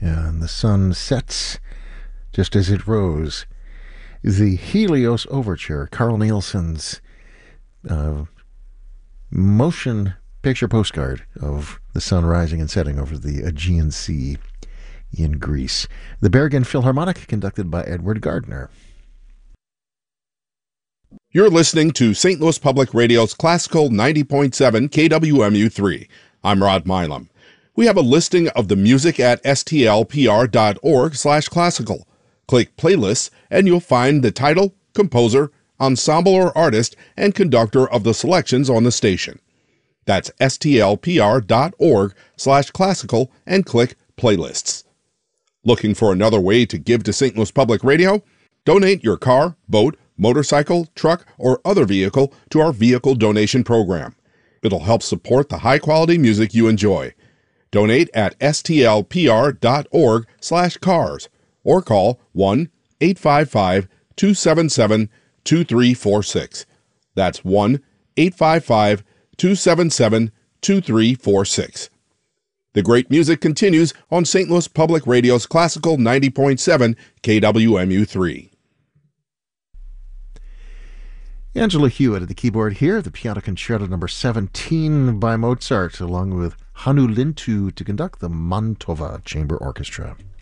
and the sun sets just as it rose. The Helios Overture, Carl Nielsen's motion picture postcard of the sun rising and setting over the Aegean Sea in Greece. The Bergen Philharmonic, conducted by Edward Gardner. You're listening to St. Louis Public Radio's Classical 90.7 KWMU3. I'm Rod Milam. We have a listing of the music at stlpr.org/classical. Click Playlists and you'll find the title, composer, ensemble or artist, and conductor of the selections on the station. That's stlpr.org/classical and click Playlists. Looking for another way to give to St. Louis Public Radio? Donate your car, boat, motorcycle, truck, or other vehicle to our vehicle donation program. It'll help support the high-quality music you enjoy. Donate at stlpr.org/cars or call 1-855-277-2346. That's 1-855-277-2346. The great music continues on St. Louis Public Radio's Classical 90.7 KWMU3. Angela Hewitt at the keyboard here, the Piano Concerto No. 17 by Mozart, along with Hannu Lintu to conduct the Mantova Chamber Orchestra.